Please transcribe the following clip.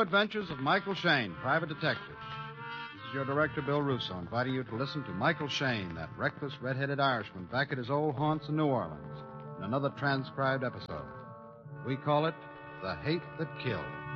Adventures of Michael Shayne, Private Detective. This is your director, Bill Russo, inviting you to listen to Michael Shayne, that reckless red-headed Irishman, back at his old haunts in New Orleans, in another transcribed episode. We call it The Hate That Killed.